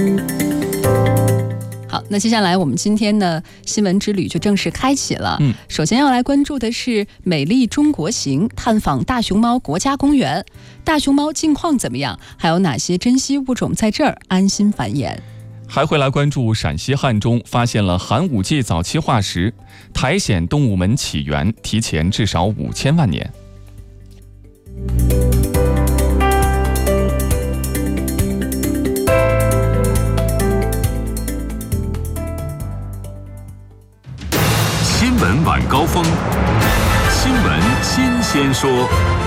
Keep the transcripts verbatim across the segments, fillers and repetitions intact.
好，那接下来我们今天的新闻之旅就正式开启了。嗯，首先要来关注的是美丽中国行，探访大熊猫国家公园。大熊猫近况怎么样？还有哪些珍稀物种在这儿安心繁衍？ 还会来关注陕西汉中发现了寒武纪早期化石，苔藓动物门起源提前至少五千万年。 新闻晚高峰，新闻新鲜说。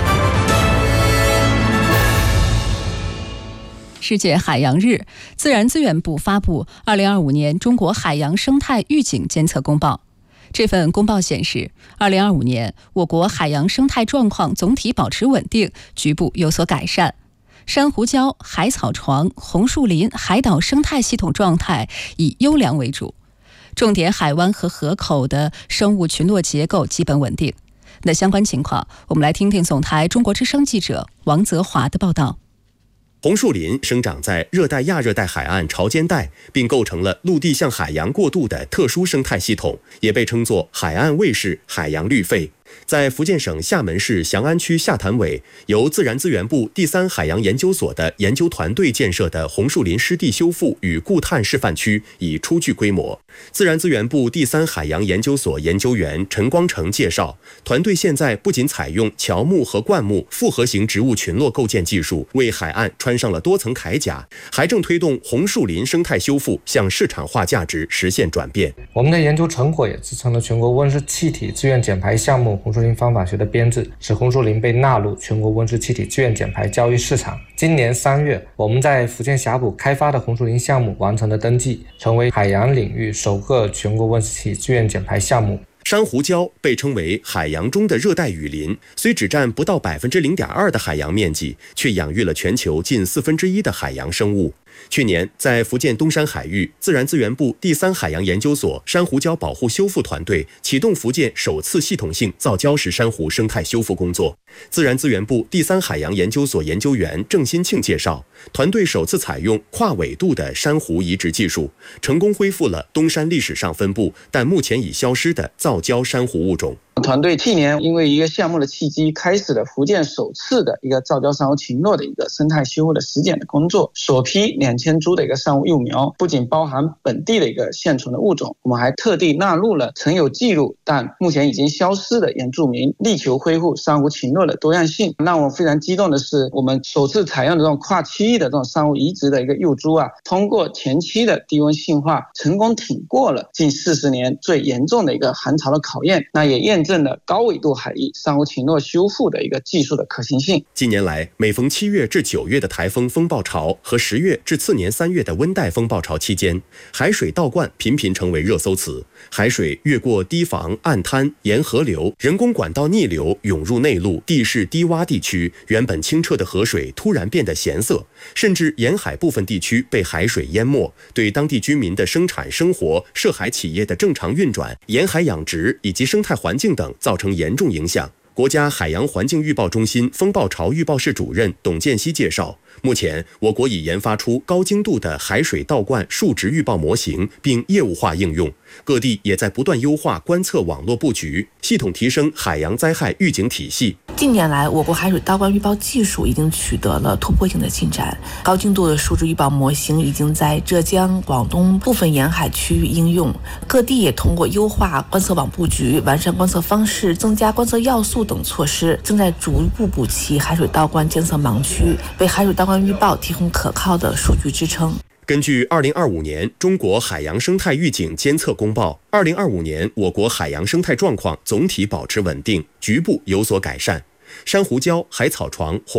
世界海洋日，自然资源部发布二零二五年中国海洋生态预警监测公报。这份公报显示，二零二五年我国海洋生态状况总体保持稳定，局部有所改善。珊瑚礁、海草床、红树林、海岛生态系统状态以优良为主，重点海湾和河口的生物群落结构基本稳定。那相关情况，我们来听听总台中国之声记者王泽华的报道。 红树林生长在热带亚热带海岸潮间带，并构成了陆地向海洋过渡的特殊生态系统，也被称作海岸卫士、海洋绿肺。在福建省厦门市翔安区下潭尾，由自然资源部第三海洋研究所的研究团队建设的红树林湿地修复与固碳示范区已初具规模。自然资源部第三海洋研究所研究员陈光成介绍，团队现在不仅采用乔木和灌木复合型植物群落构建技术，为海岸穿上了多层铠甲，还正推动红树林生态修复向市场化价值实现转变。 我们的研究成果也支撑了全国温室气体自愿减排项目红树林方法学的编制，使红树林被纳入全国温室气体自愿减排交易市场。今年三月，我们在福建霞浦开发的红树林项目完成了登记，成为海洋领域首个全国温室气体自愿减排项目。 珊瑚礁被称为海洋中的热带雨林，虽只占不到百分之零点二的海洋面积，却养育了全球近四分之一的海洋生物。去年，在福建东山海域，自然资源部第三海洋研究所珊瑚礁保护修复团队启动福建首次系统性造礁石珊瑚生态修复工作。自然资源部第三海洋研究所研究员郑新庆介绍，团队首次采用跨纬度的珊瑚移植技术，成功恢复了东山历史上分布但目前已消失的造礁珊瑚物种。 团队去年因为一个项目的契机，开始了福建首次的一个造礁珊瑚群落的一个生态修复的实践的工作。首批两千株的一个珊瑚幼苗，不仅包含本地的一个现存的物种，我们还特地纳入了曾有记录但目前已经消失的原住民，力求恢复珊瑚群落的多样性。让我非常激动的是，我们首次采用的这种跨区域的这种珊瑚移植的一个幼株啊，通过前期的低温性化，成功挺过了近四十年最严重的一个寒潮的考验，那也验证了高纬度海域珊瑚群落修复的一个技术的可行性。 近年来，每逢七月至九月的台风风暴潮和十月至次年三月的温带风暴潮期间，海水倒灌频频成为热搜词。海水越过堤防、岸滩、沿河流、人工管道逆流涌入内陆地势低洼地区，原本清澈的河水突然变得咸涩，甚至沿海部分地区被海水淹没，对当地居民的生产生活、涉海企业的正常运转、沿海养殖以及生态环境等造成严重影响。国家海洋环境预报中心风暴潮预报室主任董建熙介绍，目前我国已研发出高精度的海水倒灌数值预报模型，并业务化应用。各地也在不断优化观测网络布局，系统提升海洋灾害预警体系。 近年来，我国海水倒灌预报技术已经取得了突破性的进展，高精度的数值预报模型已经在浙江、广东部分沿海区域应用。各地也通过优化观测网布局、完善观测方式、增加观测要素等措施，正在逐步补齐海水倒灌监测盲区，为海水倒灌预报提供可靠的数据支撑。 根据二零二五年中国海洋生态预警监测公报，二零二五年我国海洋生态状况总体保持稳定，局部有所改善。珊瑚礁、海草床、红